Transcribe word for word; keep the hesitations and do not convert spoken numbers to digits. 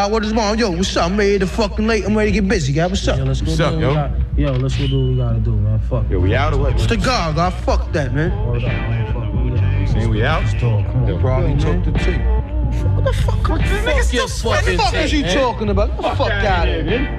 God, what is wrong? Yo, what's up? I'm ready to fucking late. I'm ready to get busy, God. What's up? Yo, let's go What's do up, what yo? we got- Yo, let's go do what we gotta do, man. Fuck. Yo, we out or what? It's the God, God. Fuck that, man. Hold up, man. Fuck. We out. Saying we out? Let's talk. Come They on. probably Yo, took man. the tape. What the fuck? Nigga, your still sweating. fucking What the fuck is tape, you man. talking about? Get the fuck out of here, man.